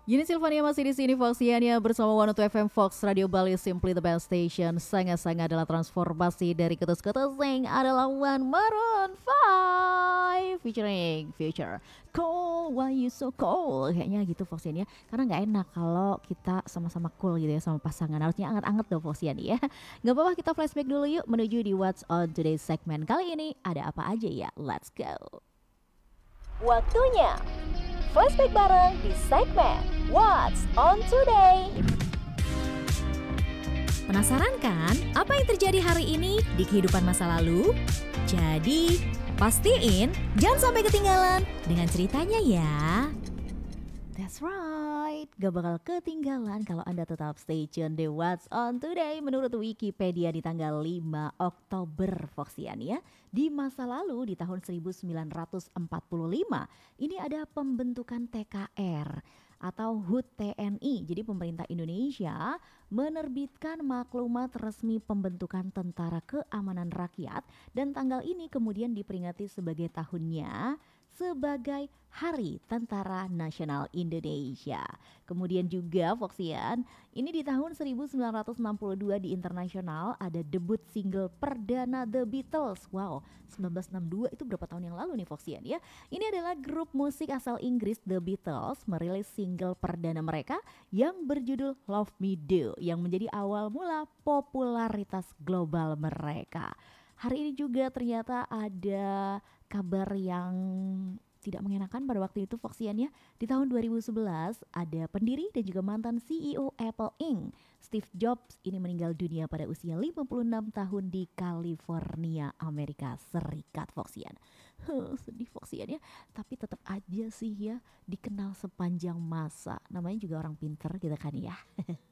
Yuni Silvania masih di sini Foxiania bersama One to FM Fox Radio Bali Simply the Best Station. Sangat-sangat adalah transformasi dari ketus-ketus yang adalah One Maroon 5 featuring Future. Cold, why you so cold? Kayaknya gitu Foxiania. Karena nggak enak kalau kita sama-sama cool gitu ya sama pasangan. Harusnya anget-anget dong Foxiania ya. Nggak apa-apa kita flashback dulu yuk menuju di What's on Today's segment. Kali ini ada apa aja ya? Let's go. Waktunya flashback bareng di segmen What's on Today. Penasaran kan apa yang terjadi hari ini di kehidupan masa lalu? Jadi, pastiin jangan sampai ketinggalan dengan ceritanya ya. That's right, gak bakal ketinggalan kalau Anda tetap stay tune di What's on Today menurut Wikipedia di tanggal 5 Oktober Foxian ya. Di masa lalu di tahun 1945 ini ada pembentukan TKR atau HUT TNI. Jadi pemerintah Indonesia menerbitkan maklumat resmi pembentukan Tentara Keamanan Rakyat dan tanggal ini kemudian diperingati sebagai tahunnya sebagai Hari Tentara Nasional Indonesia. Kemudian juga Foxian, ini di tahun 1962 di internasional ada debut single perdana The Beatles. Wow, 1962 itu berapa tahun yang lalu nih Foxian ya. Ini adalah grup musik asal Inggris The Beatles merilis single perdana mereka yang berjudul Love Me Do yang menjadi awal mula popularitas global mereka. Hari ini juga ternyata ada kabar yang tidak mengenakan pada waktu itu Foxian ya. Di tahun 2011 ada pendiri dan juga mantan CEO Apple Inc. Steve Jobs ini meninggal dunia pada usia 56 tahun di California, Amerika Serikat Foxian. Sedih Foxian ya, tapi tetap aja sih ya dikenal sepanjang masa. Namanya juga orang pinter gitu kan ya.